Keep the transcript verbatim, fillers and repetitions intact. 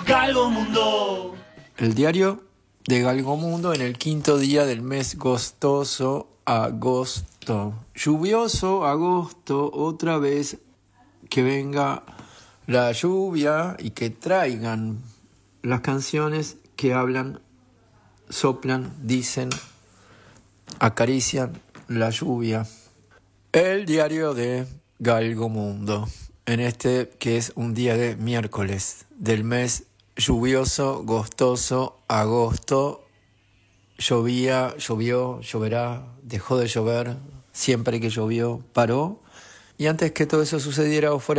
Galgomundo. El diario de Galgomundo en el quinto día del mes gostoso, agosto. Lluvioso agosto, otra vez que venga la lluvia y que traigan las canciones que hablan, soplan, dicen, acarician la lluvia. El diario de Galgomundo, en este que es un día de miércoles del mes lluvioso, gostoso, agosto. Llovía, llovió, lloverá, dejó de llover, siempre que llovió, paró. Y antes que todo eso sucediera o fuera